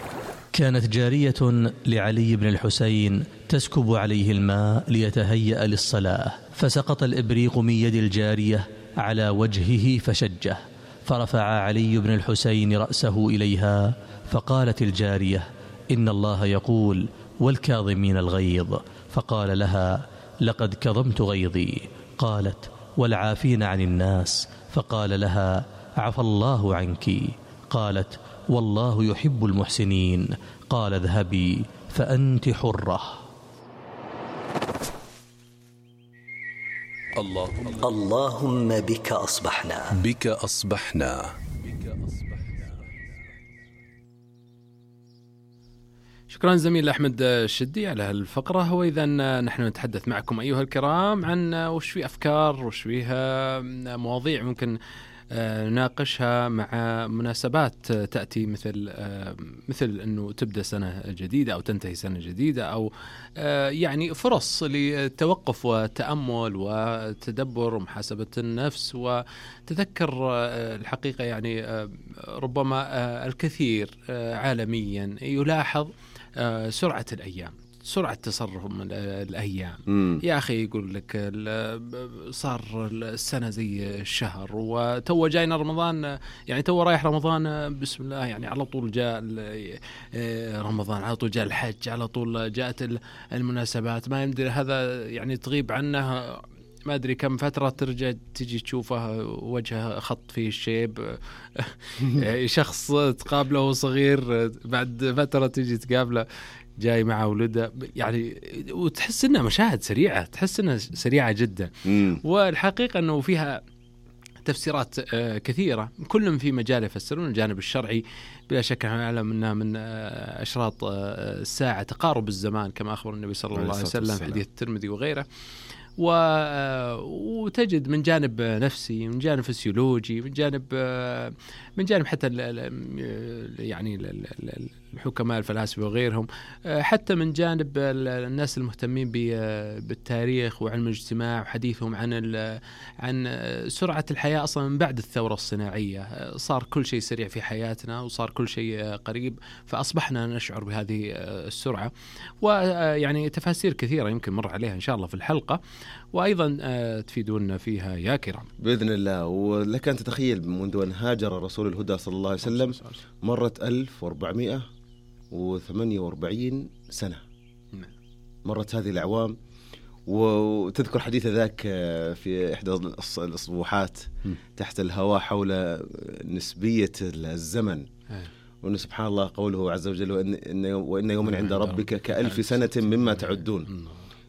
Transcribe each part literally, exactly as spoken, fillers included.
كانت جارية لعلي بن الحسين تسكب عليه الماء ليتهيأ للصلاة، فسقط الإبريق من يد الجارية على وجهه فشجه، فرفع علي بن الحسين رأسه إليها، فقالت الجارية: إن الله يقول: والكاظمين الغيظ. فقال لها: لقد كظمت غيظي. قالت: والعافين عن الناس. فقال لها: عفى الله عنك. قالت: والله يحب المحسنين. قال: اذهبي فأنت حرة. اللهم, اللهم بك أصبحنا بك أصبحنا. شكرا زميل أحمد الشدي على هالفقرة. وإذا نحن نتحدث معكم أيها الكرام عن وش في أفكار وش فيها مواضيع ممكن نناقشها مع مناسبات تأتي، مثل مثل أنه تبدأ سنة جديدة أو تنتهي سنة جديدة، أو يعني فرص للتوقف والتأمل وتدبر ومحاسبة النفس. وتذكر الحقيقة يعني ربما الكثير عالميا يلاحظ سرعة الأيام، سرعة تصرف من الأيام. مم. يا أخي يقول لك صار السنة زي الشهر، وتو جاينا رمضان، يعني تو رايح رمضان بسم الله، يعني على طول جاء رمضان، على طول جاء الحج، على طول جاءت المناسبات. ما يمدري هذا يعني تغيب عنه ما أدري كم فترة، ترجع تجي تشوفه وجهه خط فيه الشيب شخص تقابله صغير، بعد فترة تجي تقابله جاي مع ولده، يعني وتحس إنها مشاهد سريعة، تحس إنها سريعة جدا. مم. والحقيقة أنه فيها تفسيرات كثيرة، كل في مجال يفسرون. الجانب الشرعي بلا شك نعلم أنها من أشراط الساعة تقارب الزمان كما أخبر النبي صلى الله عليه وسلم في حديث الترمذي وغيره. وتجد من جانب نفسي، من جانب فسيولوجي، من جانب من جانب حتى يعني الحكماء الفلاسفة وغيرهم، حتى من جانب الناس المهتمين بالتاريخ وعلم الاجتماع وحديثهم عن عن سرعة الحياة أصلا من بعد الثورة الصناعية. صار كل شيء سريع في حياتنا وصار كل شيء قريب، فأصبحنا نشعر بهذه السرعة. ويعني تفاسير كثيرة يمكن مر عليها إن شاء الله في الحلقة، وأيضا تفيدونا فيها يا كرام بإذن الله. ولك أن تتخيل منذ أن هاجر رسول الهدى صلى الله عليه وسلم مرت ألف وأربعمائة وثمانية وأربعين سنة، مرت هذه الأعوام. وتذكر حديث ذاك في إحدى الأصبوحات تحت الهواء حول نسبية الزمن، وأن سبحان الله قوله عز وجل: وإن, وإن يوما عند ربك كألف سنة مما تعدون.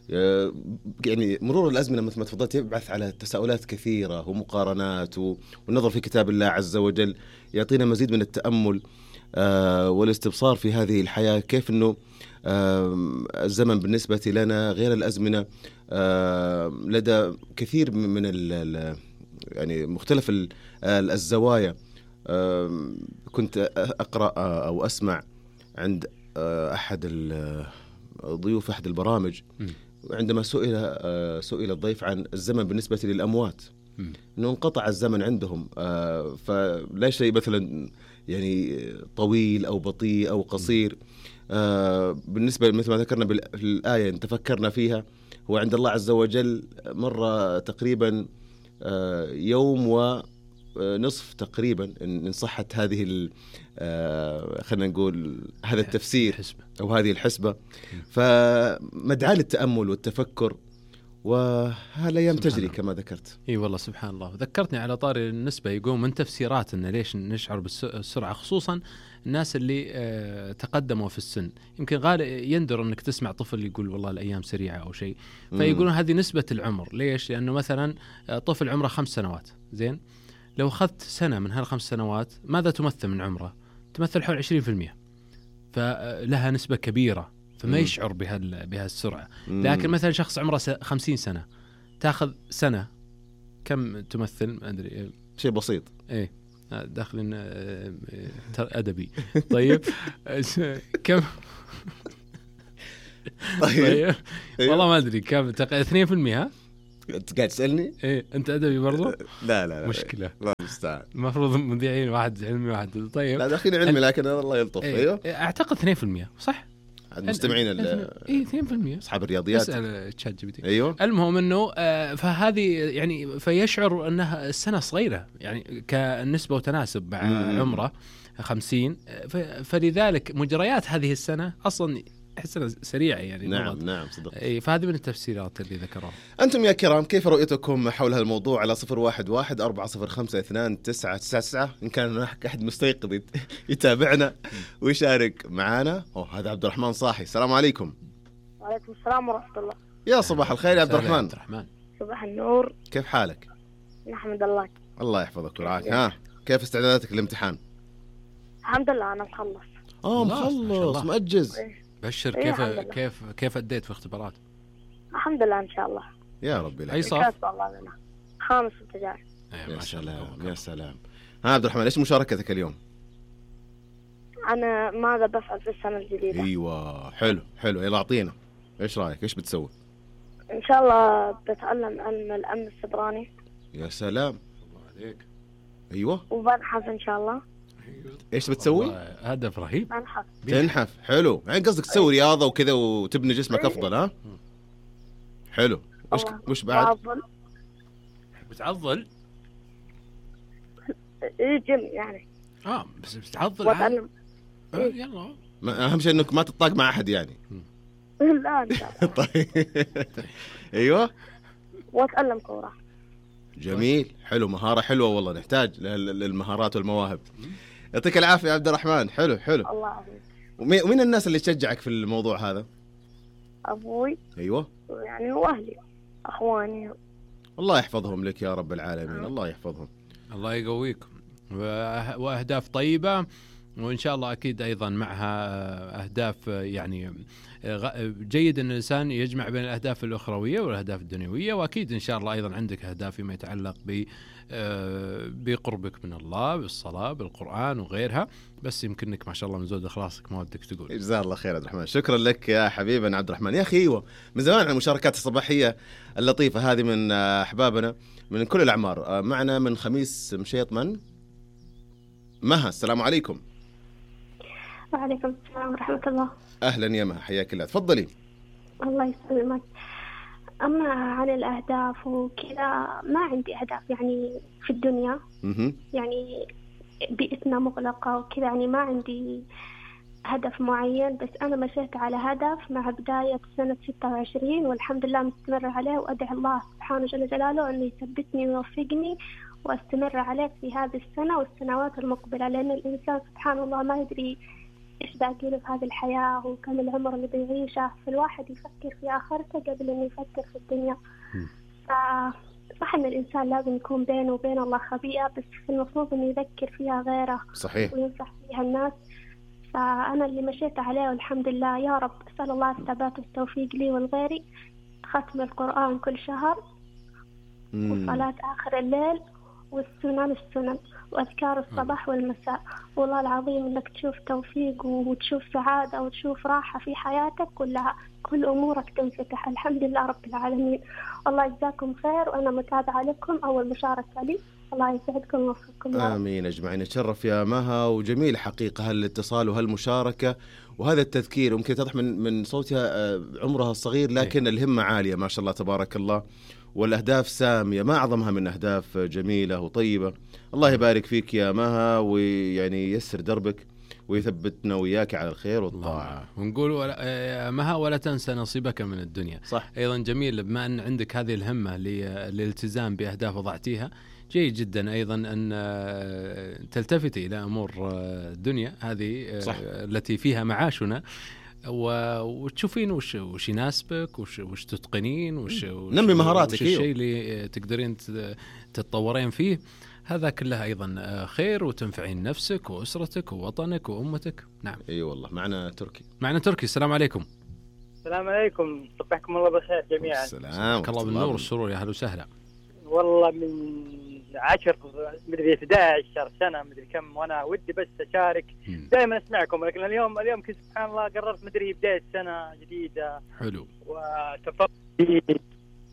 يعني مرور الأزمنة مثل ما تفضلت يبعث على تساؤلات كثيرة ومقارنات، والنظر في كتاب الله عز وجل يعطينا مزيد من التأمل والاستبصار في هذه الحياة، كيف أنه الزمن بالنسبة لنا غير الأزمنة لدى كثير من يعني مختلف الزوايا. كنت أقرأ أو أسمع عند أحد الضيوف أحد البرامج عندما سئل سئل الضيف عن الزمن بالنسبة للأموات، إنه انقطع الزمن عندهم، فلا شيء مثلا يعني طويل أو بطيء أو قصير. بالنسبة مثل ما ذكرنا بالآية إن تفكرنا فيها، هو عند الله عز وجل مرة تقريبا يوم ونصف تقريبا إن صحت هذه خلينا نقول هذا التفسير أو هذه الحسبة. فمدعاة للتأمل والتفكر، وهالأيام تجري كما ذكرت. اي والله سبحان الله. ذكرتني على طاري النسبة، يقوم من تفسيرات إن ليش نشعر بالسرعة، خصوصا الناس اللي آه تقدموا في السن. يمكن غالب يندر أنك تسمع طفل يقول والله الأيام سريعة أو شيء، فيقولون هذه نسبة العمر. ليش؟ لأنه مثلا طفل عمره خمس سنوات، زين، لو أخذت سنة من هالخمس سنوات ماذا تمثل من عمره؟ تمثل حول عشرين في المئة، فلها نسبة كبيرة، فما مم. يشعر بهال بهالسرعة. لكن مثلا شخص عمره خمسين سنة تأخذ سنة كم تمثل؟ ما أدري، شيء بسيط. إيه داخلين أدبي. طيب كم؟ طيب والله ما أدري كم، اثنين في المئة انت قاعد تسالني؟ ايه انت ادبي برضو؟ لا لا لا مشكله، الله المستعان. المفروض مذيعين واحد علمي واحد طيب. لا داخلين علمي لكن الله يلطف. إيه. ايوه اعتقد اثنين بالمئة صح؟ المستمعين اي اثنين بالمئة اصحاب الرياضيات. اسال تشات جي بي تي. ايوه المهم انه آه فهذه يعني فيشعر انها السنه صغيره يعني كنسبه وتناسب مع مم. عمره خمسين، فلذلك مجريات هذه السنه اصلا حسنا سريعه يعني. نعم بالضبط. نعم صدق. اي فهذه من التفسيرات اللي ذكروها. أنتم يا كرام كيف رؤيتكم حول هالموضوع على صفر واحد واحد أربعة صفر خمسة اثنان تسعة تسعة تسعة؟ إن كان هناك أحد مستيقظ يتابعنا ويشارك معنا. أوه هذا عبد الرحمن صاحي. السلام عليكم. وعليكم السلام ورحمة الله. يا صباح الخير يا عبد الرحمن. عبد الرحمن صباح النور. كيف حالك؟ نحمد الله. الله يحفظك ورعاك. ها كيف استعداداتك للامتحان؟ الحمد لله أنا مخلص. آه خلاص، ما شاء مخلص الله. مأجز. بشر. إيه، كيف الحمد لله. كيف كيف أديت في اختبارات؟ الحمد لله إن شاء الله. يا ربي لك. أي صف؟ كاس الله لنا. خامس ابتدائي. أيه يا ما شاء الله. سلام يا سلام. ها عبد الرحمن ايش مشاركتك اليوم؟ أنا ماذا بفعل في السنة الجديدة؟ ايوه حلو حلو. يلا اعطينا ايش رايك؟ ايش بتسوي؟ إن شاء الله بتعلم علم الأمن السبراني. يا سلام. الله عليك. ايوه وبنحف إن شاء الله. ايش بتسوي؟ والله هدف رهيب. بنحف. تنحف. حلو يعني قصدك تسوي رياضه وكذا وتبني جسمك افضل. ها حلو. وش الله. وش بعد؟ وأفضل. بتعضل؟ إيه جيم يعني. اه بس بتعضل عادي. وأتعلم. آه يلا. ما اهم شيء انك ما تطاق مع احد يعني. لا إن شاء الله. طيب ايوه وأتعلم كورة. جميل حلو. مهاره حلوه والله نحتاج لل- للمهارات والمواهب. يعطيك العافيه يا عبد الرحمن. حلو حلو. الله يعافيك. ومين ومين الناس اللي تشجعك في الموضوع هذا؟ أبوي ايوه يعني وأهلي أخواني. الله يحفظهم لك يا رب العالمين. الله يحفظهم. الله يقويكم. وأه- وأهداف طيبة، وإن شاء الله أكيد أيضا معها أهداف يعني غ- جيد أن الإنسان يجمع بين الأهداف الأخروية والأهداف الدنيوية، وأكيد إن شاء الله أيضا عندك أهداف فيما يتعلق ب آه، بقربك من الله بالصلاة بالقرآن وغيرها، بس يمكنك ما شاء الله من زود إخلاصك ما ودك تقول. جزاه الله خير عبد الرحمن. شكرا لك يا حبيبنا عبد الرحمن. يا اخي ايوه من زمان عن المشاركات الصباحيه اللطيفه هذه من آه، احبابنا من كل الاعمار. آه، معنا من خميس مشيط من مها. السلام عليكم. وعليكم السلام ورحمة الله. اهلا يا مها حياك الله. تفضلي. الله يسلمك. أما عن الأهداف وكذا ما عندي أهداف يعني في الدنيا، اها يعني بيئتنا مغلقة وكذا، يعني ما عندي هدف معين، بس أنا مشيت على هدف مع بداية سنة ستة وعشرين والحمد لله مستمرة عليه، وأدعي الله سبحانه جل جلاله أنه يثبتني ويوفقني وأستمر عليه في هذه السنة والسنوات المقبلة، لأن الإنسان سبحان الله ما يدري إيش باقي له في هذه الحياة وكم العمر اللي بيعيشه، فالواحد يفكر في آخرته قبل إنه يفكر في الدنيا. صح إن الإنسان لازم يكون بينه وبين الله خبيئة، بس المفروض إنه يذكر فيها غيره صحيح وينصح فيها الناس. فأنا اللي مشيت عليه والحمد لله يا رب، أسأل الله الثبات والتوفيق لي والغيري، ختم القرآن كل شهر وصلاة آخر الليل والسنن السنن وأذكار الصباح والمساء. والله العظيم إنك تشوف توفيق وتشوف سعادة وتشوف راحة في حياتك كلها، كل أمورك تنفتح. الحمد لله رب العالمين. الله يجزاكم خير، وأنا متابعة لكم أول مشاركة لي. الله يسعدكم ويوفقكم. آمين أجمعين. نتشرف يا مها، وجميل حقيقة هالاتصال وهالمشاركة وهذا التذكير. وممكن تضح من من صوتها عمرها الصغير لكن الهمة عالية ما شاء الله تبارك الله، والأهداف سامية ما أعظمها من أهداف جميلة وطيبة. الله يبارك فيك يا مها ويعني يسر دربك ويثبتنا وياك على الخير والطاعة. ونقول ولا مها ولا تنسى نصيبك من الدنيا. صح. أيضا جميل بما أن عندك هذه الهمة للالتزام بأهداف وضعتيها، جيد جدا أيضا أن تلتفتي إلى أمور الدنيا هذه صح. التي فيها معاشنا، وتشوفين وش وش يناسبك وش وش تتقنين وش نمي مهاراتك، وش الشيء اللي تقدرين تتطورين فيه. هذا كله أيضا خير، وتنفعين نفسك وأسرتك ووطنك وأمتك. نعم. أي أيوة والله. معنا تركي. معنا تركي. السلام عليكم. السلام عليكم، صبحكم الله بالخير جميعا. السلام. الله بالنور والسرور، يا هلا وسهلا. والله من عشر مدري إحدى عشر سنة مدري كم وأنا ودي بس أشارك، دائما أسمعكم، لكن اليوم اليوم كنت سبحان الله قررت مدري بداية سنة جديدة. حلو. وتفضل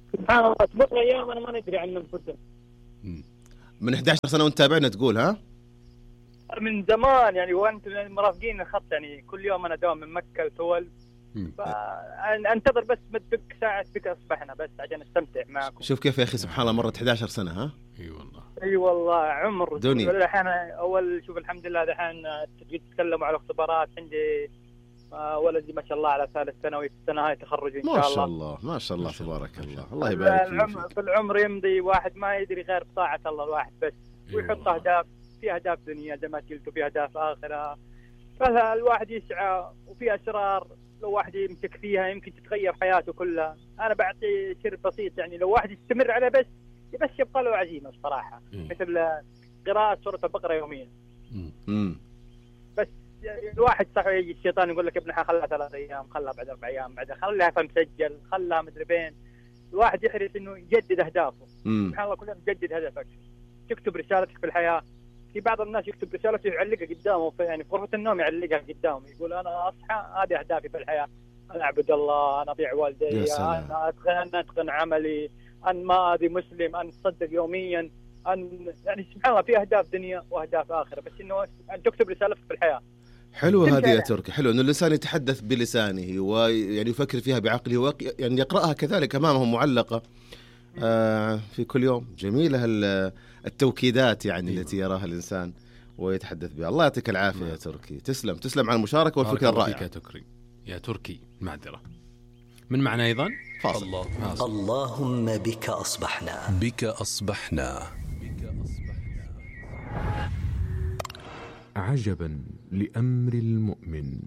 سبحان الله تمر ايام انا ما ندري عن انفسنا. من إحدى عشرة سنة وانت تابعنا تقول ها؟ من زمان يعني، وانت مرافقين الخط يعني، كل يوم انا دوام من مكه لتول، فانتظر بس مدك ساعه بك اصبحنا بس عشان استمتع معكم. شوف كيف يا اخي سبحان الله، مرت إحدى عشرة سنة ها؟ اي والله اي والله عمر دنيا. الحين اول شوف الحمد لله الحين تتكلموا على اختبارات. عندي ولدي ما شاء الله على ثالث ثانوي في السنه هاي تخرج ان شاء الله. ما شاء الله ما شاء الله تبارك الله، الله يبارك فيك. في العمر يمضي واحد ما يدري غير بطاعه الله الواحد بس، ويحط اهداف، في اهداف دنيا زي ما قلت وفي اهداف اخره، فالواحد يسعى وفي اسرار لو واحد يمسك فيها يمكن تتغير حياته كلها. انا بعطي سر بسيط يعني، لو واحد يستمر على بس بس يبقى له عزيمه الصراحه، مثل قراءه سوره البقره يوميا. امم بس الواحد صح يجي الشيطان يقول لك ابنها خلها ثلاث ايام، خلها بعد اربع ايام، بعد خلها فمسجل، خلها مدري بين. الواحد يحرص انه يجدد اهدافه. سبحان الله كل يوم تجدد هدفك، تكتب رسالتك في الحياه. في بعض الناس يكتب رسالته يعلقها قدامه في يعني في غرفه النوم، يعلقها قدامه يقول انا اصحى هذه اهدافي في الحياه، انا اعبد الله، انا اطيع والدي، انا اتقن انا اتقن عملي، ان ما ادي مسلم، ان تصدق يوميا، ان يعني سبحان الله في اهداف دنيا واهداف اخره، بس انه ان تكتب رسالتك في الحياه. حلو هذه يا تركي، حلو انه الانسان يتحدث بلسانه ويعني يفكر فيها بعقله ويق... يعني يقراها كذلك امامه معلقه آه في كل يوم. جميله التوكيدات يعني أيوة. التي يراها الانسان ويتحدث بها. الله يعطيك العافيه يا تركي، تسلم تسلم على المشاركه والفكره الرائعه يا تركي. يا تركي معذره من معنى ايضا فاصل. الله. اللهم بك اصبحنا بك اصبحنا عجبا لأمر المؤمن.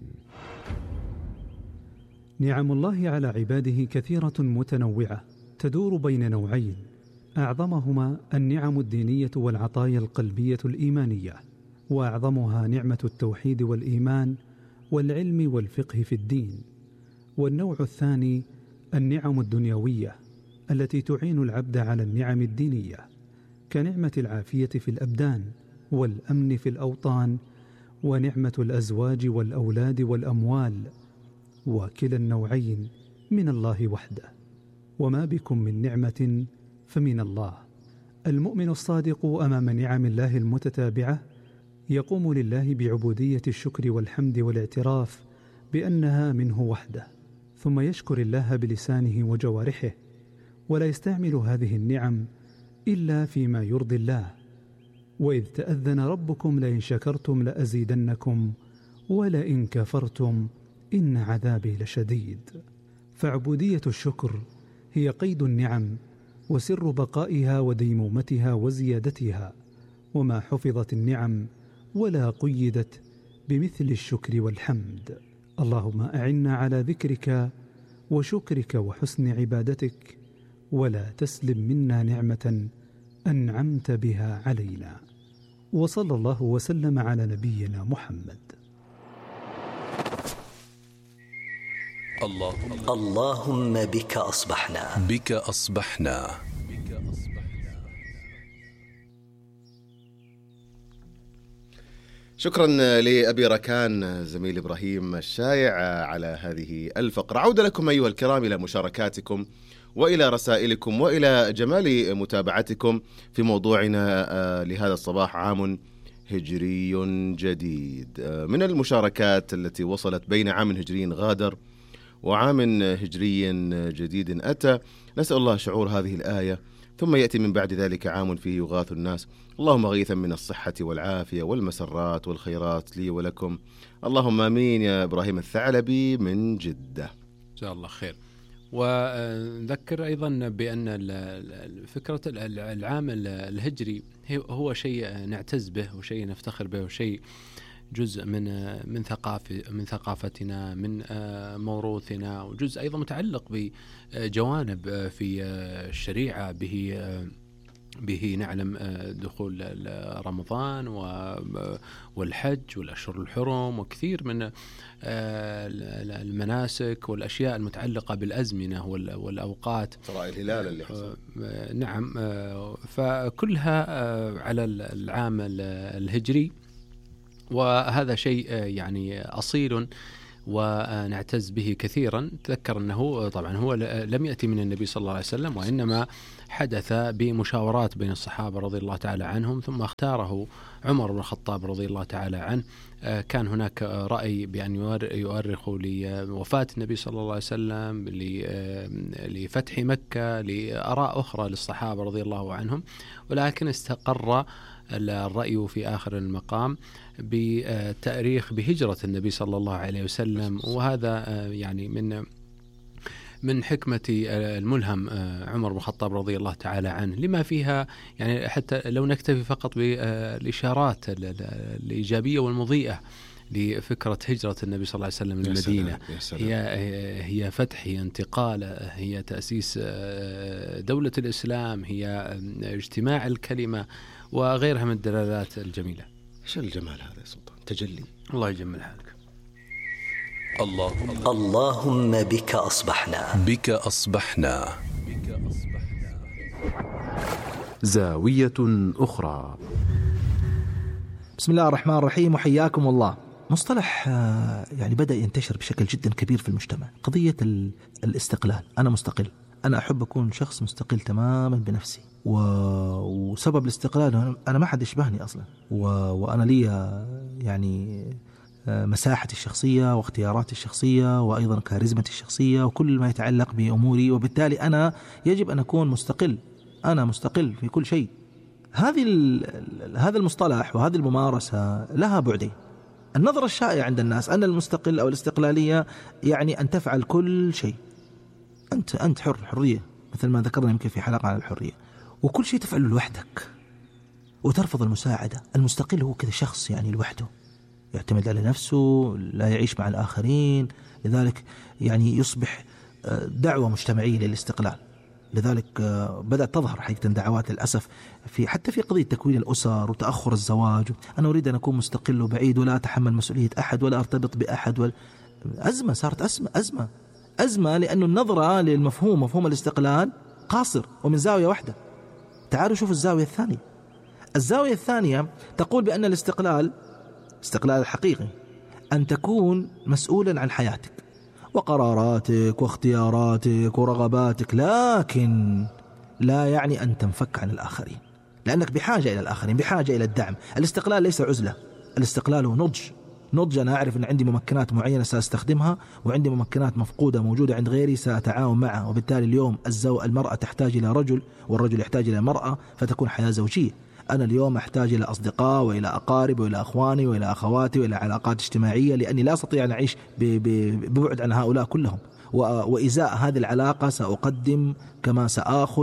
نعم الله على عباده كثيرة متنوعة تدور بين نوعين، أعظمهما النعم الدينية والعطايا القلبية الإيمانية، وأعظمها نعمة التوحيد والإيمان والعلم والفقه في الدين. والنوع الثاني النعم الدنيوية التي تعين العبد على النعم الدينية، كنعمة العافية في الأبدان والأمن في الأوطان، ونعمة الأزواج والأولاد والأموال، وكلا النوعين من الله وحده. وما بكم من نعمة فمن الله. المؤمن الصادق أمام نعم الله المتتابعة يقوم لله بعبودية الشكر والحمد والاعتراف بأنها منه وحده، ثم يشكر الله بلسانه وجوارحه، ولا يستعمل هذه النعم إلا فيما يرضي الله. وإذ تأذن ربكم لئن شكرتم لأزيدنكم ولئن كفرتم إن عذابي لشديد. فعبودية الشكر هي قيد النعم وسر بقائها وديمومتها وزيادتها، وما حفظت النعم ولا قيدت بمثل الشكر والحمد. اللهم أعنا على ذكرك وشكرك وحسن عبادتك، ولا تسلم منا نعمة أنعمت بها علينا. وصلى الله وسلم على نبينا محمد. الله. اللهم بك أصبحنا بك أصبحنا شكرا لأبي ركان زميل إبراهيم الشايع على هذه الفقرة. عودة لكم أيها الكرام إلى مشاركاتكم وإلى رسائلكم وإلى جمال متابعتكم في موضوعنا لهذا الصباح، عام هجري جديد. من المشاركات التي وصلت بين عام هجري غادر وعام هجري جديد أتى، نسأل الله شعور هذه الآية، ثم يأتي من بعد ذلك عام فيه يغاث الناس. اللهم غيثا من الصحة والعافية والمسرات والخيرات لي ولكم، اللهم آمين. يا إبراهيم الثعلبي من جدة، إن شاء الله خير. ونذكر أيضا بأن فكرة العام الهجري هو شيء نعتز به وشيء نفتخر به وشيء جزء من من ثقافة من ثقافتنا، من موروثنا، وجزء أيضا متعلق بجوانب في الشريعة به به نعلم دخول رمضان والحج والأشهر الحرم وكثير من المناسك والأشياء المتعلقة بالأزمنة والأوقات، ترى الهلال اللي حصل. نعم، فكلها على العام الهجري، وهذا شيء يعني أصيل ونعتز به كثيرا. تذكر أنه طبعا هو لم يأتي من النبي صلى الله عليه وسلم، وإنما حدث بمشاورات بين الصحابة رضي الله تعالى عنهم، ثم اختاره عمر بن الخطاب رضي الله تعالى عنه. كان هناك رأي بأن يؤرخوا لوفاة النبي صلى الله عليه وسلم، لفتح مكة، لآراء أخرى للصحابة رضي الله عنهم، ولكن استقر الرأي في آخر المقام بتاريخ بهجرة النبي صلى الله عليه وسلم. وهذا يعني من من حكمة الملهم عمر بن الخطاب رضي الله تعالى عنه، لما فيها يعني حتى لو نكتفي فقط بالإشارات الإيجابية والمضيئة لفكرة هجرة النبي صلى الله عليه وسلم للمدينة. هي هي فتح، هي انتقال، هي تأسيس دولة الإسلام، هي اجتماع الكلمة، وغيرها من الدلالات الجميلة. شو الجمال هذا يا سلطان؟ تجلي. الله يجمل حالك. اللهم اللهم بك أصبحنا بك أصبحنا زاوية أخرى. بسم الله الرحمن الرحيم، وحياكم الله. مصطلح يعني بدأ ينتشر بشكل جدا كبير في المجتمع، قضية الاستقلال. أنا مستقل، أنا أحب أكون شخص مستقل تماما بنفسي، وسبب الاستقلال أنا ما حد يشبهني أصلا، وأنا لي يعني مساحتي الشخصية واختياراتي الشخصية، وأيضا كاريزمتي الشخصية، وكل ما يتعلق بأموري، وبالتالي أنا يجب أن أكون مستقل. أنا مستقل في كل شيء. هذه هذا المصطلح وهذه الممارسة لها بعدين. النظرة الشائعة عند الناس أن المستقل أو الاستقلالية يعني أن تفعل كل شيء، أنت أنت حر، حرية، مثل ما ذكرنا يمكن في حلقة عن الحرية، وكل شيء تفعله لوحدك وترفض المساعدة. المستقل هو كذا شخص يعني لوحده، يعتمد على نفسه، لا يعيش مع الآخرين، لذلك يعني يصبح دعوة مجتمعية للاستقلال. لذلك بدأت تظهر حقيقة دعوات للأسف في حتى في قضية تكوين الأسر وتأخر الزواج. أنا أريد أن أكون مستقل وبعيد ولا أتحمل مسؤولية أحد ولا أرتبط بأحد ولا... أزمة، صارت أزمة أزمة أزمة لأنه النظرة للمفهوم مفهوم الاستقلال قاصر ومن زاوية واحدة. تعالوا شوفوا الزاوية الثانية. الزاوية الثانية تقول بأن الاستقلال، استقلال الحقيقي، أن تكون مسؤولا عن حياتك وقراراتك واختياراتك ورغباتك، لكن لا يعني أن تنفك عن الآخرين، لأنك بحاجة إلى الآخرين، بحاجة إلى الدعم. الاستقلال ليس عزلة، الاستقلال هو نضج. نضج، أنا أعرف أن عندي ممكنات معينة سأستخدمها، وعندي ممكنات مفقودة موجودة عند غيري سأتعاون معها، وبالتالي اليوم الزو المرأة تحتاج إلى رجل والرجل يحتاج إلى مرأة، فتكون حياة زوجية. أنا اليوم أحتاج إلى أصدقاء وإلى أقارب وإلى أخواني وإلى أخواتي وإلى علاقات اجتماعية، لأني لا أستطيع أن أعيش ببعد عن هؤلاء كلهم، وإزاء هذه العلاقة سأقدم كما سأخذ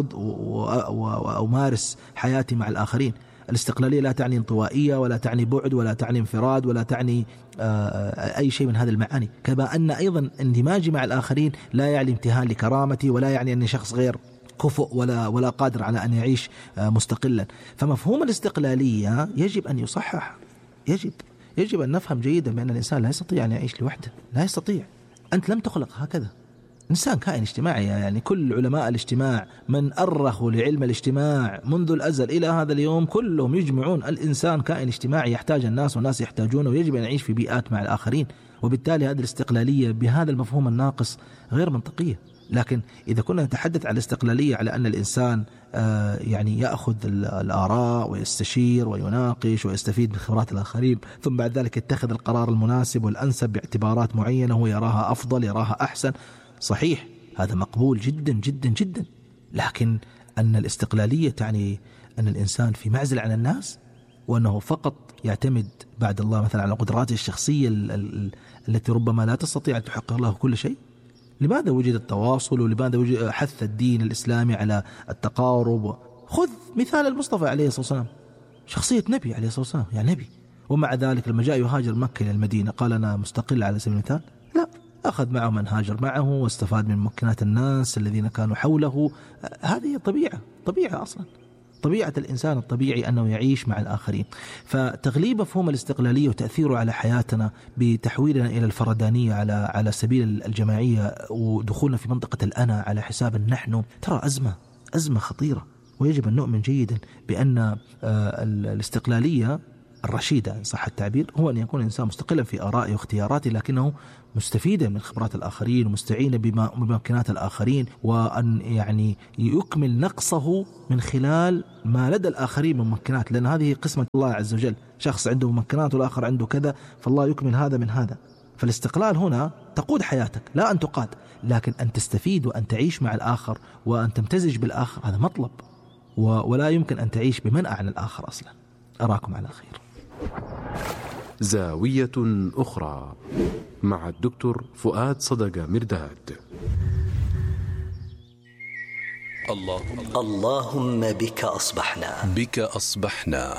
وأمارس حياتي مع الآخرين. الاستقلالية لا تعني انطوائية ولا تعني بعد ولا تعني انفراد ولا تعني أي شيء من هذه المعاني، كما أن أيضا اندماجي مع الآخرين لا يعني امتهان لكرامتي، ولا يعني أني شخص غير كفؤ ولا ولا قادر على أن يعيش مستقلا. فمفهوم الاستقلالية يجب أن يصحح، يجب يجب أن نفهم جيدا بأن الإنسان لا يستطيع أن يعيش لوحده، لا يستطيع. أنت لم تخلق هكذا، إنسان كائن اجتماعي. يعني كل علماء الاجتماع من أرخوا لعلم الاجتماع منذ الأزل إلى هذا اليوم كلهم يجمعون الإنسان كائن اجتماعي، يحتاج الناس والناس يحتاجونه، ويجب أن يعيش في بيئات مع الآخرين. وبالتالي هذه الاستقلالية بهذا المفهوم الناقص غير منطقية. لكن إذا كنا نتحدث عن الاستقلالية على أن الإنسان يعني يأخذ الآراء ويستشير ويناقش ويستفيد من خبرات الآخرين، ثم بعد ذلك يتخذ القرار المناسب والأنسب باعتبارات معينة هو يراها أفضل، يراها أحسن، صحيح، هذا مقبول جدا جدا جدا. لكن أن الاستقلالية تعني أن الإنسان في معزل عن الناس، وأنه فقط يعتمد بعد الله مثلا على قدراته الشخصية التي ربما لا تستطيع أن تحقق له كل شيء. لماذا وجد التواصل؟ ولماذا وجد حث الدين الإسلامي على التقارب؟ خذ مثال المصطفى عليه الصلاة والسلام، شخصية نبي عليه الصلاة والسلام، يعني نبي، ومع ذلك لما جاء يهاجر مكة إلى المدينة قال أنا مستقل على سبيل المثال؟ لا، أخذ معه من هاجر معه واستفاد من ممكنات الناس الذين كانوا حوله. هذه طبيعة، طبيعة أصلا، طبيعة الإنسان الطبيعي أنه يعيش مع الآخرين. فتغليب مفهوم الاستقلالية وتأثيره على حياتنا بتحويلنا إلى الفردانية على على سبيل الجماعية، ودخولنا في منطقة الأنا على حساب النحن، ترى أزمة أزمة خطيرة. ويجب أن نؤمن جيدا بأن الاستقلالية الرشيدة إن صح التعبير هو أن يكون إنسان مستقلا في آرائه واختياراته، لكنه مستفيدا من خبرات الآخرين ومستعينا بممكنات الآخرين، وأن يعني يكمل نقصه من خلال ما لدى الآخرين من ممكنات، لأن هذه قسمة الله عز وجل، شخص عنده ممكنات والآخر عنده كذا، فالله يكمل هذا من هذا. فالاستقلال هنا تقود حياتك لا أن تقاد، لكن أن تستفيد وأن تعيش مع الآخر وأن تمتزج بالآخر، هذا مطلب، ولا يمكن أن تعيش بمنأى عن الآخر أصلا. أراكم على خير. زاوية أخرى مع الدكتور فؤاد صدقة مرداد. اللهم اللهم بك أصبحنا بك أصبحنا.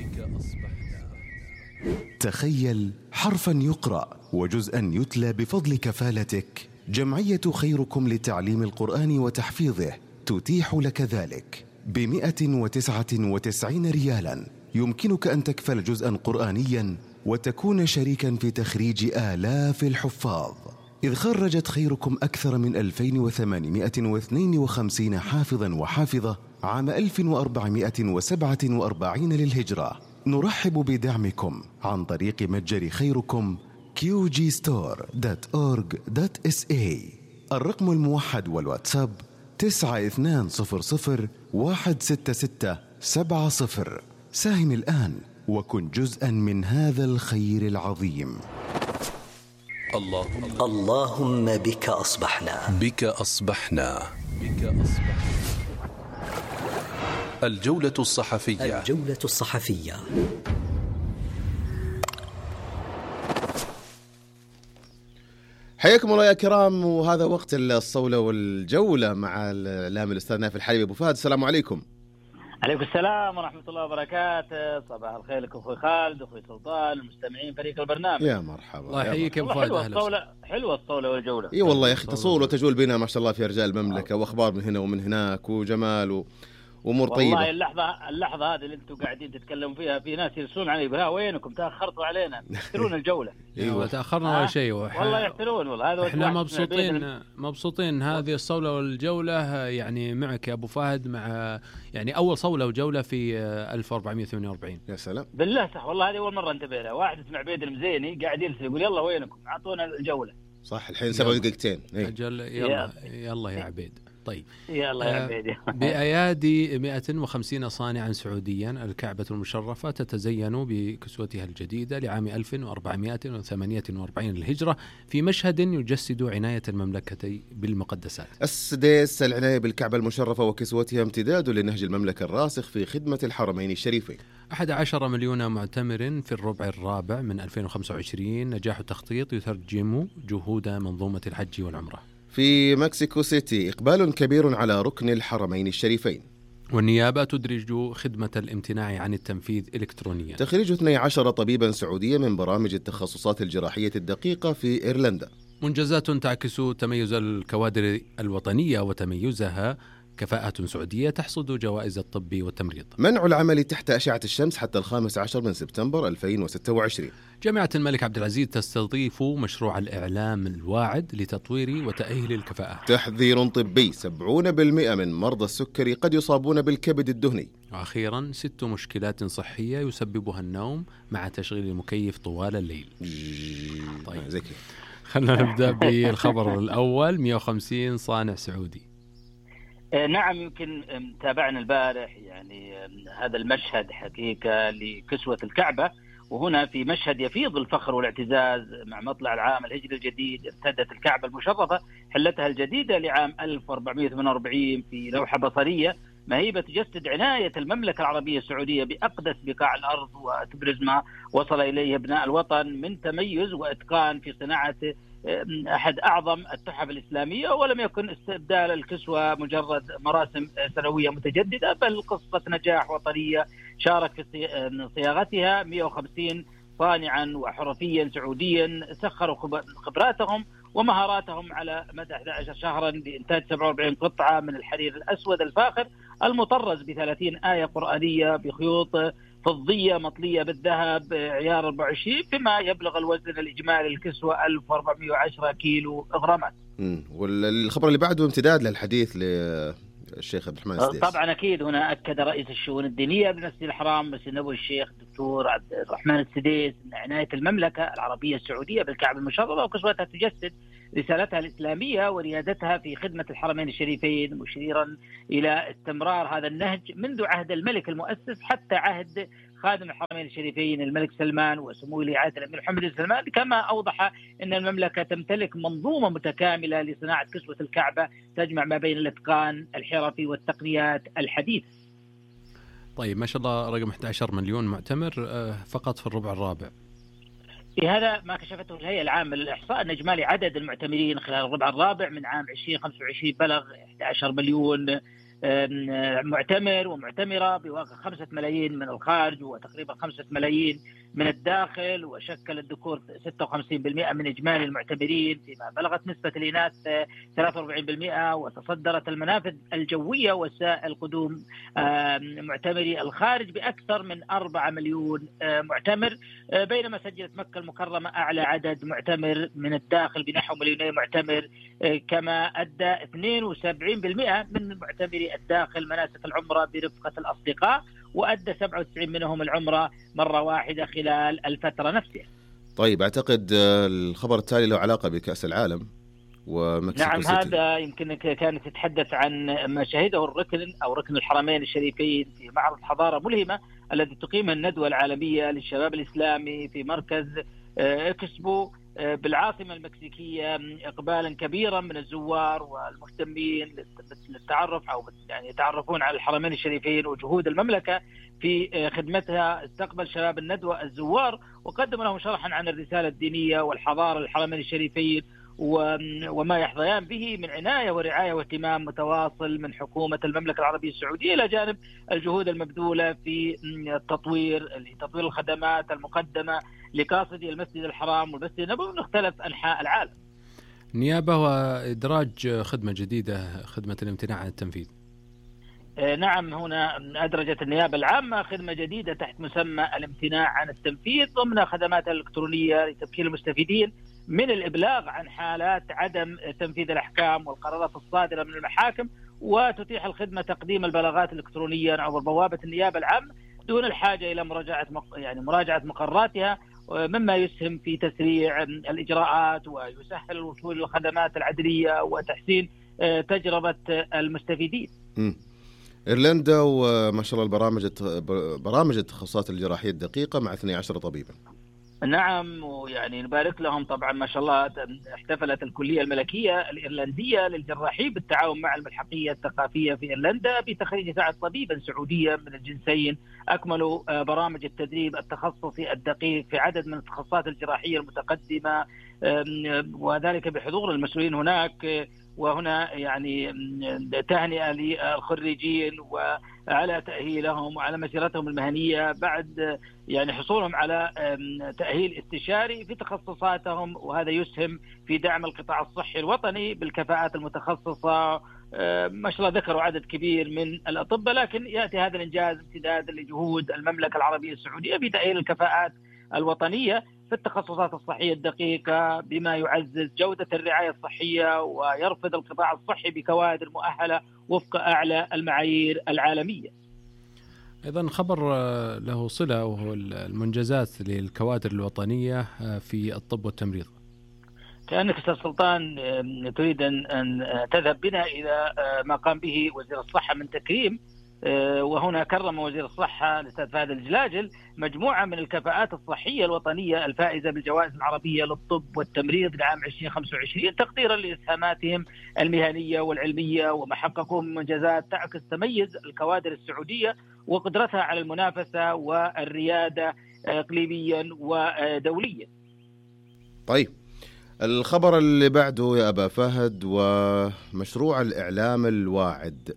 تخيل حرفا يقرأ وجزءا يتلى بفضل كفالتك. جمعية خيركم لتعليم القرآن وتحفيظه تتيح لك ذلك بمئة وتسعة وتسعين ريالا. يمكنك أن تكفل جزءا قرآنيا وتكون شريكا في تخريج آلاف الحفاظ، إذ خرجت خيركم أكثر من ألفين وثمانمئة واثنين وخمسين حافظا وحافظة عام ألف وأربعمئة وسبعة وأربعين للهجرة. نرحب بدعمكم عن طريق متجر خيركم كيو جي ستور دوت أورج دوت إس إيه. الرقم الموحد والواتساب تسعة اثنان صفر صفر واحد ستة ستة سبعة صفر. ساهم الآن وكن جزءا من هذا الخير العظيم. اللهم اللهم بك أصبحنا بك أصبحنا بك أصبحنا. الجولة الصحفية الجولة الصحفية. حياكم الله يا كرام، وهذا وقت الصولة والجولة مع الإعلام الأستاذ نايف الحلبي. أبو فهد السلام عليكم. عليكم السلام ورحمة الله وبركاته. صباح الخير لكم أخوي خالد أخوي سلطان المستمعين فريق البرنامج. يا مرحبا. الله يحييك يا أبو فهد. حلوة الصولة حلوة الصولة والجولة. إي والله يا أخي، تصول وتجول بنا ما شاء الله في رجال المملكة، وأخبار من هنا ومن هناك وجمال و... وأمور طيبة. والله اللحظة اللحظة هذه اللي أنتم قاعدين تتكلموا فيها في ناس يرسلون علي بها وينكم تأخرتوا علينا يحترون الجولة. ايوه تأخرنا ولا شيء. والله يحترون والله. هذا احنا مبسوطين مبسوطين هذه الصولة والجولة يعني معك يا أبو فهد، مع يعني أول صولة وجولة في ألف وأربعمئة وثمانية وأربعين. يا سلام بالله صح والله، هذه أول مرة انتبه لها. واحد اسمه عبيد المزيني قاعد يرسل يقول يلا وينكم أعطونا الجولة. صح الحين سبع دقيقتين. أجل يلا يلا يا عبيد. طيب يلا يا عبيد. بأيادي مئة وخمسين صانعا سعوديا الكعبة المشرفة تتزين بكسوتها الجديدة لعام ألف وأربعمئة وثمانية وأربعين للهجرة في مشهد يجسد عناية المملكة بالمقدسات. السديس العناية بالكعبة المشرفة وكسوتها امتداد لنهج المملكة الراسخ في خدمة الحرمين الشريفين. أحد عشر مليون معتمر في الربع الرابع من ألفين وخمسة وعشرين. نجاح التخطيط يترجم جهود منظومة الحج والعمرة. في مكسيكو سيتي إقبال كبير على ركن الحرمين الشريفين. والنيابة تدرج خدمة الامتناع عن التنفيذ إلكترونيا. تخريج اثني عشر طبيبا سعوديا من برامج التخصصات الجراحية الدقيقة في إيرلندا. منجزات تعكس تميز الكوادر الوطنية وتميزها. كفاءة سعودية تحصد جوائز الطب والتمريض. منع العمل تحت أشعة الشمس حتى الخامس عشر من سبتمبر ألفين وستة وعشرين. جامعة الملك عبد العزيز تستضيف مشروع الإعلام الواعد لتطوير وتأهيل الكفاءة. تحذير طبي سبعين بالمئة من مرضى السكري قد يصابون بالكبد الدهني. وأخيرا ست مشكلات صحية يسببها النوم مع تشغيل المكيف طوال الليل. طيب زكي. خلنا نبدأ بالخبر الأول. مئة وخمسين صانع سعودي. نعم يمكن تابعنا البارح يعني هذا المشهد حقيقة لكسوة الكعبة، وهنا في مشهد يفيض الفخر والاعتزاز مع مطلع العام الهجري الجديد. ارتدت الكعبة المشرفة حلتها الجديدة لعام ألف وأربعمئة وثمانية وأربعين في لوحة بصرية مهيبة تجسد عناية المملكة العربية السعودية بأقدس بقاع الأرض، وتبرز ما وصل إليه أبناء الوطن من تميز وإتقان في صناعة أحد أعظم التحف الإسلامية. ولم يكن استبدال الكسوة مجرد مراسم سنوية متجددة، بل قصة نجاح وطنية شارك في صياغتها مئة وخمسين صانعا وحرفيا سعوديا سخروا خبراتهم ومهاراتهم على مدى أحد عشر شهرا لإنتاج سبعة وأربعين قطعة من الحرير الأسود الفاخر المطرز بثلاثين آية قرآنية بخيوط فضية مطلية بالذهب عيار أربعة وعشرين، فيما يبلغ الوزن الإجمالي الكسوة ألف وأربعمئة وعشرة كيلو غرامات. والخبر اللي بعده امتداد للحديث ل الشيخ عبد الرحمن السديس. طبعا أكيد هنا أكد رئيس الشؤون الدينية بالمسجد الحرام مسجد النبوي الشيخ الدكتور عبد الرحمن السديس أن عناية المملكة العربية السعودية بالكعبة المشرفة وكسوتها تجسد رسالتها الإسلامية وريادتها في خدمة الحرمين الشريفين، مشيرا إلى استمرار هذا النهج منذ عهد الملك المؤسس حتى عهد خادم الحرمين الشريفين الملك سلمان وسمو رعاية الأمير محمد بن سلمان، كما أوضح أن المملكة تمتلك منظومة متكاملة لصناعة كسوة الكعبة تجمع ما بين الإتقان الحرفي والتقنيات الحديثة. طيب ما شاء الله رقم أحد عشر مليون معتمر فقط في الربع الرابع. في هذا ما كشفته الهيئة العامة للإحصاء أن إجمالي عدد المعتمرين خلال الربع الرابع من عام ألفين وخمسة وعشرين بلغ أحد عشر مليون معتمر ومعتمرة بواقع خمسة ملايين من الخارج وتقريبا خمسة ملايين من الداخل، وشكل الذكور ستة وخمسين بالمئة من إجمالي المعتمرين، فيما بلغت نسبة الإناث ثلاثة وأربعين بالمئة، وتصدرت المنافذ الجوية وسائل قدوم معتمري الخارج بأكثر من أربعة مليون معتمر، بينما سجلت مكة المكرمة أعلى عدد معتمر من الداخل بنحو مليونين معتمر، كما أدى اثنين وسبعين بالمئة من معتمري الداخل مناسك العمرة برفقة الأصدقاء، وأدى سبعة وتسعين منهم العمرة مرة واحدة خلال الفترة نفسها. طيب أعتقد الخبر التالي له علاقة بكأس العالم ومكسيكو نعم سيتي. هذا يمكن كانت تتحدث عن ما شهده الركن أو ركن الحرمين الشريفين في معرض حضارة ملهمة الذي تقيمه الندوة العالمية للشباب الإسلامي في مركز إكسبو بالعاصمة المكسيكية، إقبالا كبيرا من الزوار والمهتمين للتعرف أو يعني يتعرفون على الحرمين الشريفين وجهود المملكة في خدمتها. استقبل شباب الندوة الزوار وقدموا لهم شرحا عن الرسالة الدينية والحضارة للحرمين الشريفين وما يحظيان به من عناية ورعاية واهتمام متواصل من حكومة المملكة العربية السعودية، إلى جانب الجهود المبذولة في التطوير لتطوير الخدمات المقدمة لقاصدي المسجد الحرام والمسجد النبوي من مختلف أنحاء العالم. نيابة وإدراج خدمة جديدة، خدمة الامتناع عن التنفيذ. نعم هنا أدرجت النيابة العامة خدمة جديدة تحت مسمى الامتناع عن التنفيذ ضمن خدمات الإلكترونية لتمكين المستفيدين من الإبلاغ عن حالات عدم تنفيذ الأحكام والقرارات الصادرة من المحاكم، وتتيح الخدمة تقديم البلاغات الإلكترونية عبر بوابة النيابة العامة دون الحاجة إلى مراجعة يعني مراجعة مقراتها، مما يسهم في تسريع الإجراءات ويسهل الوصول للخدمات العدلية وتحسين تجربة المستفيدين. م. إيرلندا وما شاء الله البرامج برامج التخصصات الجراحية الدقيقة مع اثني عشر طبيبا. نعم ويعني نبارك لهم طبعا ما شاء الله. احتفلت الكلية الملكية الإيرلندية للجراحين بالتعاون مع الملحقية الثقافية في إيرلندا بتخريج ساعة طبيبا سعودية من الجنسين، أكملوا برامج التدريب التخصصي الدقيق في عدد من التخصصات الجراحية المتقدمة، وذلك بحضور المسؤولين هناك. وهنا يعني تهنئة للخريجين وعلى تأهيلهم وعلى مسيرتهم المهنية بعد يعني حصولهم على تأهيل استشاري في تخصصاتهم، وهذا يسهم في دعم القطاع الصحي الوطني بالكفاءات المتخصصة. ما شاء الله ذكروا عدد كبير من الأطباء، لكن يأتي هذا الإنجاز امتدادا لجهود المملكة العربية السعودية في تأهيل الكفاءات الوطنية في التخصصات الصحية الدقيقة بما يعزز جودة الرعاية الصحية ويرفض القطاع الصحي بكوادر مؤهلة وفق أعلى المعايير العالمية. أيضا خبر له صلة وهو المنجزات للكوادر الوطنية في الطب والتمريض. كأنك أستاذ سلطان تريد أن تذهب بنا إلى ما قام به وزير الصحة من تكريم، وهنا كرم وزير الصحة الأستاذ فهد الجلاجل مجموعة من الكفاءات الصحية الوطنية الفائزة بالجوائز العربية للطب والتمريض لعام ألفين وخمسة وعشرين تقديرا لإسهاماتهم المهنية والعلمية وما حققوه من منجزات تعكس تميز الكوادر السعودية وقدرتها على المنافسة والريادة إقليميا ودوليا. طيب الخبر اللي بعده يا أبا فهد ومشروع الإعلام الواعد.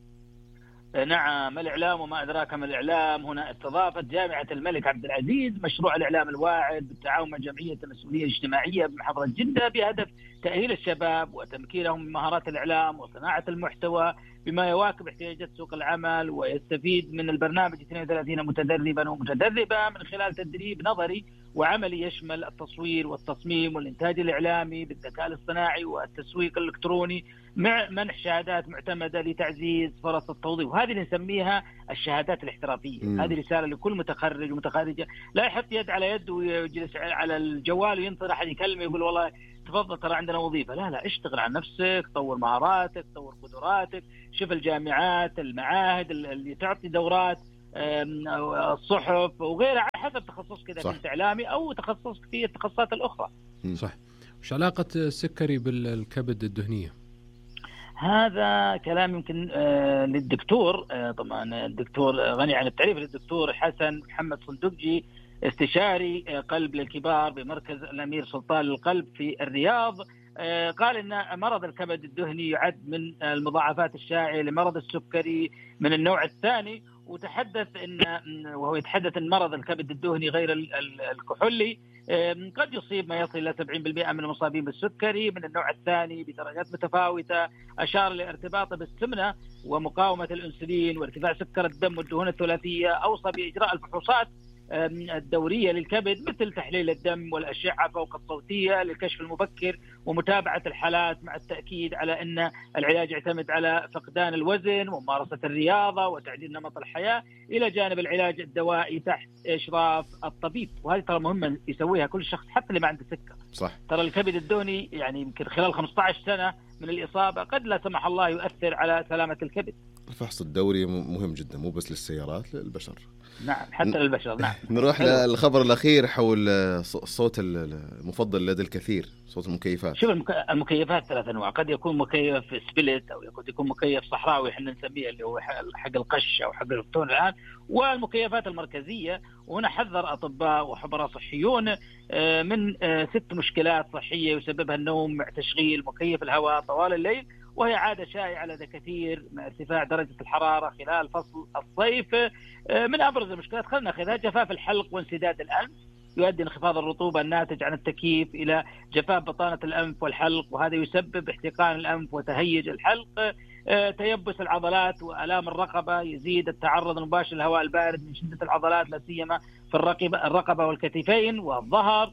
نعم الإعلام وما أدراك ما الإعلام. هنا استضافت جامعة الملك عبد العزيز مشروع الإعلام الواعد بالتعاون مع جمعية المسؤولية الاجتماعية بمحافظة جدة بهدف تأهيل الشباب وتمكينهم من مهارات الإعلام وصناعة المحتوى بما يواكب احتياجات سوق العمل، ويستفيد من البرنامج اثنين وثلاثين متدربا ومتدربة من خلال تدريب نظري وعملي يشمل التصوير والتصميم والإنتاج الإعلامي بالذكاء الاصطناعي والتسويق الإلكتروني، مع منح شهادات معتمدة لتعزيز فرص التوظيف. وهذه اللي نسميها الشهادات الاحترافية. م. هذه رسالة لكل متخرج ومتخرجة، لا يحط يد على يد ويجلس على الجوال وينتظر أحد يكلمه يقول والله تفضل ترى عندنا وظيفة. لا لا، اشتغل على نفسك، طور مهاراتك، طور قدراتك، شوف الجامعات، المعاهد اللي تعطي دورات، الصحف وغيرها على حسب تخصصك، إذا كنت إعلامي أو تخصصك في التخصصات الأخرى. صح. وش علاقة السكري بالكبد الدهنية؟ هذا كلام يمكن للدكتور، طبعا الدكتور غني عن التعريف، للدكتور حسن محمد صندوقجي، استشاري قلب للكبار بمركز الأمير سلطان للقلب في الرياض. قال إن مرض الكبد الدهني يعد من المضاعفات الشائعة لمرض السكري من النوع الثاني، وتحدث إن وهو يتحدث أن مرض الكبد الدهني غير الكحولي قد يصيب ما يصل إلى سبعين بالمئة من المصابين بالسكري من النوع الثاني بدرجات متفاوتة. أشار لارتباطه بالسمنة ومقاومة الأنسولين وارتفاع سكر الدم والدهون الثلاثية. أوصى بإجراء الفحوصات الدورية للكبد مثل تحليل الدم والأشعة فوق الصوتية للكشف المبكر ومتابعة الحالات، مع التأكيد على أن العلاج يعتمد على فقدان الوزن وممارسة الرياضة وتعديل نمط الحياة إلى جانب العلاج الدوائي تحت إشراف الطبيب. وهذه ترى مهمة يسويها كل شخص حتى اللي ما عنده سكر. صح. ترى الكبد الدهني يعني يمكن خلال خمسة عشر سنة من الإصابة قد لا سمح الله يؤثر على سلامة الكبد. الفحص الدوري مهم جدا، مو بس للسيارات، للبشر. نعم، حتى للبشر. نعم. نروح للخبر الأخير حول الصوت المفضل لدى الكثير، صوت المكيفات. شوف المكيفات ثلاث أنواع، قد يكون مكيف سبلت أو قد يكون مكيف صحراوي احنا نسميه اللي هو حق القش أو حق الفتون الآن، والمكيفات المركزية. وهنا حذر أطباء وخبراء صحيون من ست مشكلات صحية يسببها النوم مع تشغيل مكيف الهواء طوال الليل، وهي عادة شائعة لدى كثير مع ارتفاع درجة الحرارة خلال فصل الصيف. من أبرز المشكلات خلنا نأخذها جفاف الحلق وانسداد الأنف، يؤدي انخفاض الرطوبة الناتج عن التكييف إلى جفاف بطانة الأنف والحلق، وهذا يسبب احتقان الأنف وتهيج الحلق. تيبس العضلات وآلام الرقبة، يزيد التعرض المباشر للهواء البارد من شدة العضلات لا سيما في الرقبة الرقبة والكتفين والظهر.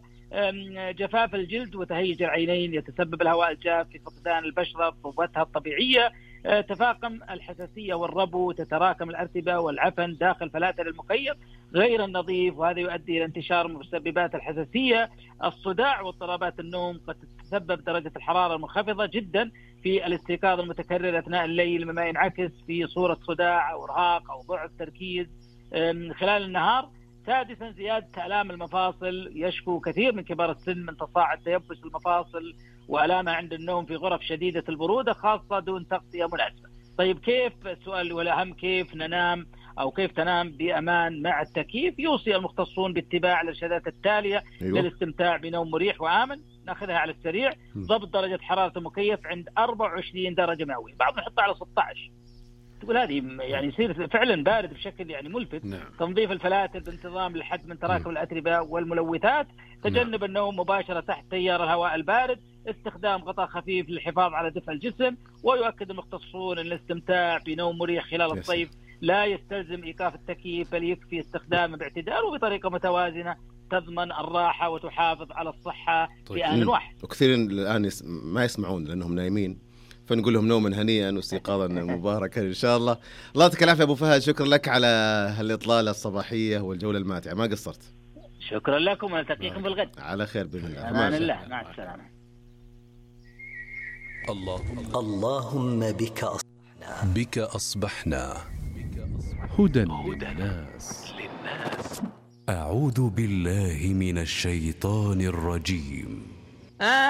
جفاف الجلد وتهيج العينين، يتسبب الهواء الجاف في فقدان البشرة رطوبتها الطبيعية. تفاقم الحساسية والربو، تتراكم الأرتبة والعفن داخل فلاتر المكيف غير النظيف، وهذا يؤدي إلى انتشار مسببات الحساسية. الصداع واضطرابات النوم، قد تتسبب درجة الحرارة المنخفضة جدا في الاستيقاظ المتكرر أثناء الليل، مما ينعكس في صورة صداع أو إرهاق أو ضعف تركيز خلال النهار. سادسا زيادة آلام المفاصل، يشكو كثير من كبار السن من تصاعد تيبس المفاصل وآلامها عند النوم في غرف شديدة البرودة خاصة دون تغطية مناسبة. طيب كيف، السؤال والأهم، كيف ننام أو كيف تنام بأمان مع التكييف؟ يوصي المختصون باتباع الإرشادات التالية أيوة. للاستمتاع بنوم مريح وآمن. ناخذها على السريع. ضبط درجة حرارة المكيف عند أربعة وعشرين درجة مئوية، بعض نحطها على ستة عشر. تقول هذه يعني يصير فعلا بارد بشكل يعني ملفت. نعم. تنظيف الفلاتر بانتظام للحد من تراكم الأتربة والملوثات. تجنب نعم. النوم مباشرة تحت تيار الهواء البارد. استخدام غطاء خفيف للحفاظ على دفء الجسم. ويؤكد المختصون أن الاستمتاع بنوم مريح خلال الصيف لا يستلزم إيقاف التكييف، بل يكفي استخدامه باعتدال وبطريقة متوازنة تضمن الراحة وتحافظ على الصحة طيب. في آن واحد. وكثير الآن يس... ما يسمعون لأنهم نايمين، فنقول لهم نوما هنيئا واستيقاظا مباركا إن شاء الله. الله يعطيك العافية أبو فهد، شكرا لك على هالإطلالة الصباحية والجولة الماتعة، ما قصرت. شكرا لكم ونلتقيكم بالغد على خير بإذن الله. أمان الله، مع السلامة. اللهم اللهم بك أصبحنا بك أصبحنا هدى للناس. أعوذ بالله من الشيطان الرجيم.